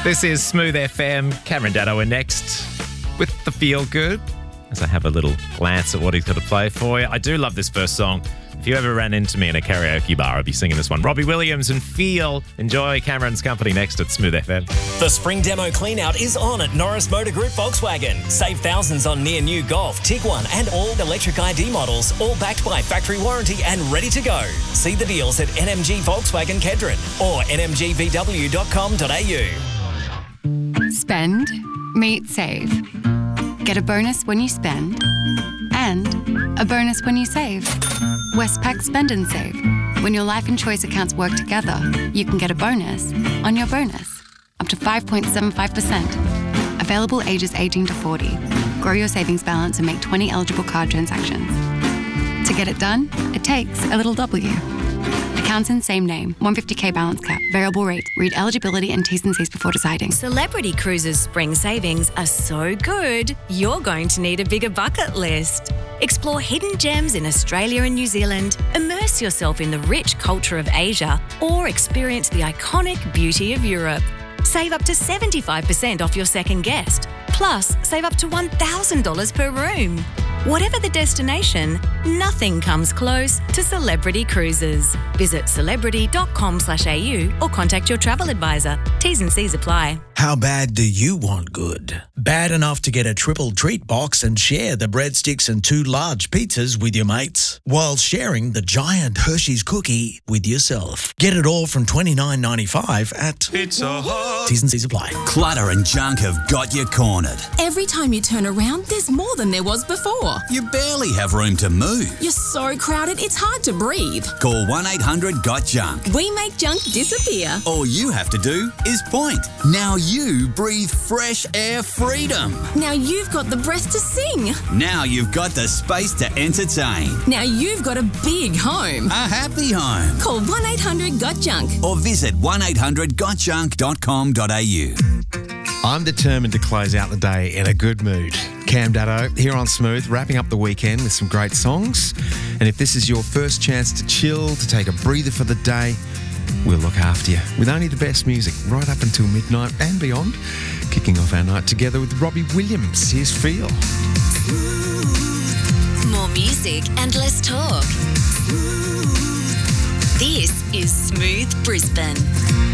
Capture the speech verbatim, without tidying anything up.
This is Smooth F M. Cameron Daddo are next with the Feel Good. As I have a little glance at what he's got to play for you. I do love this first song. If you ever ran into me in a karaoke bar, I'd be singing this one. Robbie Williams and Feel. Enjoy Cameron's company next at Smooth F M. The spring demo cleanout is on at Norris Motor Group Volkswagen. Save thousands on near new Golf, Tiguan and all electric I D models, all backed by factory warranty and ready to go. See the deals at N M G Volkswagen Kedron or n m g v w dot com dot a u. Spend, meet, save. Get a bonus when you spend and a bonus when you save. Westpac Spend and Save. When your life and choice accounts work together, you can get a bonus on your bonus. Up to five point seven five percent. Available ages eighteen to forty. Grow your savings balance and make twenty eligible card transactions. To get it done, it takes a little W. Accounts in same name. one hundred fifty k balance cap. Variable rate. Read eligibility and T's and C's before deciding. Celebrity Cruises spring savings are so good, you're going to need a bigger bucket list. Explore hidden gems in Australia and New Zealand, immerse yourself in the rich culture of Asia, or experience the iconic beauty of Europe. Save up to seventy-five percent off your second guest. Plus, save up to one thousand dollars per room. Whatever the destination, nothing comes close to Celebrity Cruises. Visit celebrity.com slash au or contact your travel advisor. T's and C's apply. How bad do you want good? Bad enough to get a triple treat box and share the breadsticks and two large pizzas with your mates, while sharing the giant Hershey's cookie with yourself. Get it all from twenty-nine ninety-five at Pizza Hut. T's and C's apply. Clutter and junk have got you cornered. Every time you turn around, there's more than there was before. You barely have room to move. You're so crowded, it's hard to breathe. Call one eight hundred got junk. We make junk disappear. All you have to do is point. Now you breathe fresh air freedom. Now you've got the breath to sing. Now you've got the space to entertain. Now you've got a big home. A happy home. Call one eight hundred got junk. Or visit one eight hundred got junk dot com dot a u. I'm determined to close out the day in a good mood. Cam Daddo here on Smooth, wrapping up the weekend with some great songs. And if this is your first chance to chill, to take a breather for the day, we'll look after you with only the best music right up until midnight and beyond. Kicking off our night together with Robbie Williams. Here's Feel. More music and less talk. This is Smooth Brisbane.